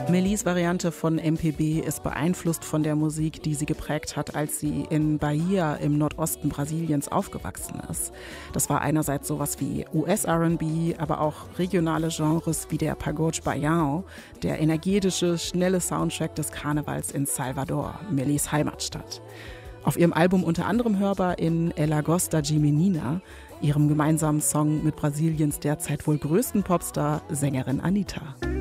Mellies Variante von MPB ist beeinflusst von der Musik, die sie geprägt hat, als sie in Bahia im Nordosten Brasiliens aufgewachsen ist. Das war einerseits sowas wie US-R&B, aber auch regionale Genres wie der Pagode Baião, der energetische, schnelle Soundtrack des Karnevals in Salvador, Mellies Heimatstadt. Auf ihrem Album unter anderem hörbar in Ela Gosta de Menina, ihrem gemeinsamen Song mit Brasiliens derzeit wohl größten Popstar, Sängerin Anitta.